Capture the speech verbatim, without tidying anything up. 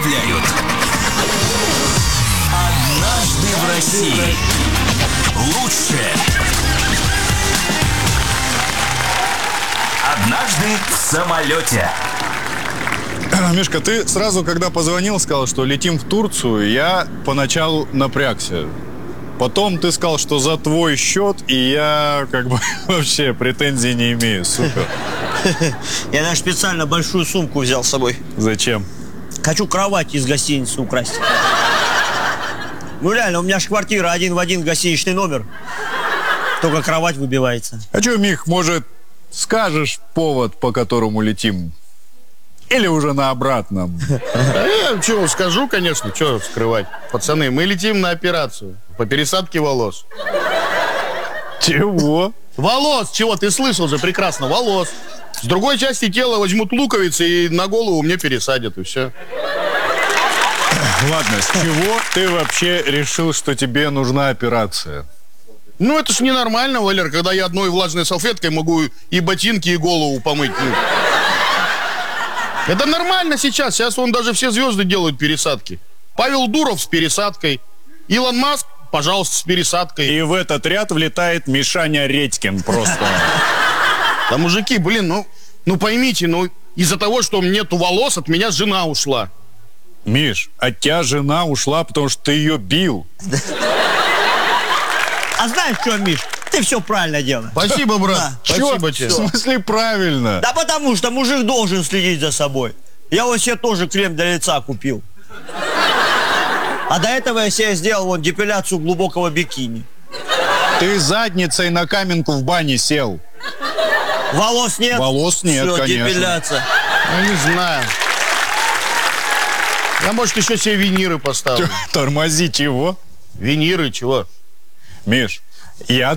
представляют «Однажды в России». Лучшее. Однажды в самолете. Мишка, ты сразу, когда позвонил, сказал, что летим в Турцию, я поначалу напрягся. Потом ты сказал, что за твой счет, и я как бы вообще претензий не имею. Супер. Я даже специально большую сумку взял с собой. Зачем? Хочу кровать из гостиницы украсть. Ну реально, у меня же квартира один в один гостиничный номер. Только кровать выбивается. А что, Мих, может, скажешь повод, по которому летим? Или уже на обратном? Да я чего, скажу, конечно, что скрывать. Пацаны, мы летим на операцию по пересадке волос. Чего? Волос, чего? Ты слышал же прекрасно, волос. С другой части тела возьмут луковицы и на голову мне пересадят, и все. Ладно, с чего ты вообще решил, что тебе нужна операция? Ну, это ж ненормально, Валер, когда я одной влажной салфеткой могу и ботинки, и голову помыть. Ну. Это нормально сейчас. Сейчас вон даже все звезды делают пересадки. Павел Дуров с пересадкой. Илон Маск, пожалуйста, с пересадкой. И в этот ряд влетает Мишаня Редькин просто. Да, мужики, блин, ну, ну поймите, ну из-за того, что нету волос, от меня жена ушла. Миш, от тебя жена ушла, потому что ты ее бил. А знаешь что, Миш? Ты все правильно делаешь. Спасибо, брат. Да. Спасибо тебе. В смысле правильно? Да потому что мужик должен следить за собой. Я вот себе тоже крем для лица купил. А до этого я себе сделал вон депиляцию глубокого бикини. Ты задницей на каменку в бане сел. Волос нет? Волос нет, Все, конечно. депиляция. Ну, не знаю. Я, может, еще себе виниры поставлю. Тормози, чего? Виниры, чего? Миш, я